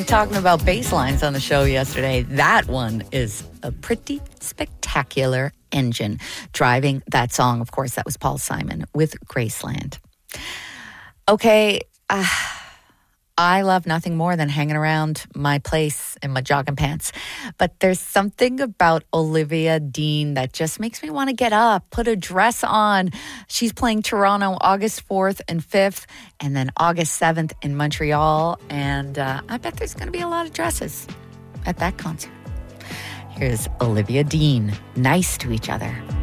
talking about bass lines on the show yesterday. That one is a pretty spectacular engine driving that song. Of course, that was Paul Simon with Graceland. Okay, I love nothing more than hanging around my place in my jogging pants. But there's something about Olivia Dean that just makes me want to get up, put a dress on. She's playing Toronto August 4th and 5th, and then August 7th in Montreal. And I bet there's going to be a lot of dresses at that concert. Here's Olivia Dean, Nice to Each Other.